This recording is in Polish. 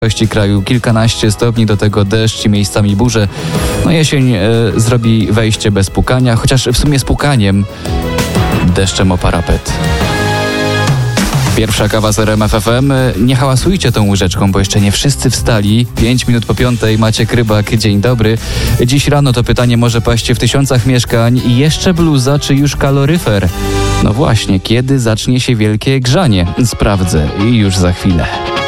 większości kraju kilkanaście stopni, do tego deszcz i miejscami burze. No jesień zrobi wejście bez pukania, chociaż w sumie z pukaniem, deszczem o parapet. Pierwsza kawa z RMF FM. Nie hałasujcie tą łyżeczką, bo jeszcze nie wszyscy wstali. 5 minut po 5, Maciek Rybak, dzień dobry. Dziś rano to pytanie może paść w tysiącach mieszkań. I jeszcze bluza, czy już kaloryfer? No właśnie, kiedy zacznie się wielkie grzanie? Sprawdzę i już za chwilę.